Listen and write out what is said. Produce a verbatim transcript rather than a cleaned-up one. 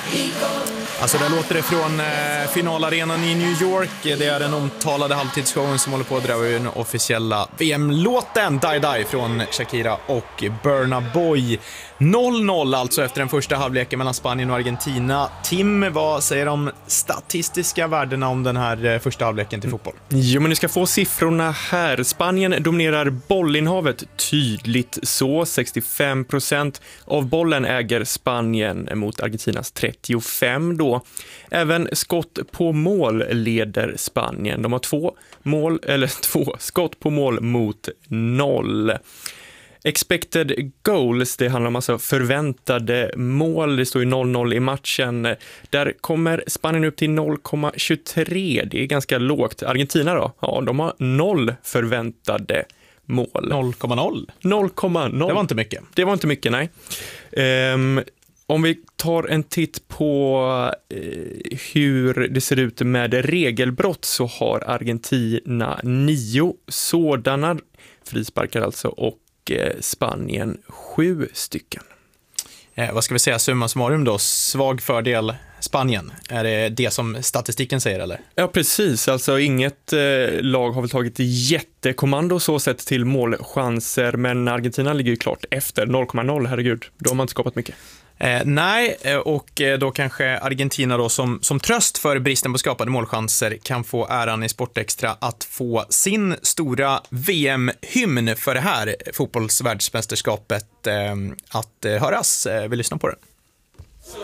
Alltså där låter det från eh, finalarenan i New York. Det är den omtalade halvtidsshowen som håller på att dra ur den officiella V M-låten Die Die från Shakira och Burna Boy. noll noll alltså efter den första halvleken mellan Spanien och Argentina. Tim, vad säger de statistiska värdena om den här eh, första halvleken till fotboll? Jo, men ni ska få siffrorna här. Spanien dominerar bollinnehavet tydligt så. sextiofem procent av bollen äger Spanien mot Argentinas trettiofem då. Även skott på mål leder Spanien. De har två mål, eller två skott på mål mot noll. Expected goals, det handlar om alltså förväntade mål. Det står ju noll noll i matchen. Där kommer Spanien upp till noll komma tjugotre. Det är ganska lågt. Argentina då? Ja, de har noll förväntade mål. noll komma noll? noll komma noll. Det var inte mycket. Det var inte mycket, nej. Um, om vi tar en titt på eh, hur det ser ut med regelbrott så har Argentina nio sådana frisparkar alltså och Spanien sju stycken. Eh, vad ska vi säga, summa summarum då? Svag fördel Spanien. Är det det som statistiken säger eller? Ja, precis. Alltså inget eh, lag har väl tagit jättekommando så sett till målchanser, men Argentina ligger ju klart efter noll komma noll, herregud. Då har man inte skapat mycket. Eh, nej, och då kanske Argentina då som, som tröst för bristen på skapade målchanser kan få äran i Sportextra att få sin stora V M-hymn för det här fotbollsvärldsmästerskapet eh, att eh, höras. Eh, vi lyssnar på den.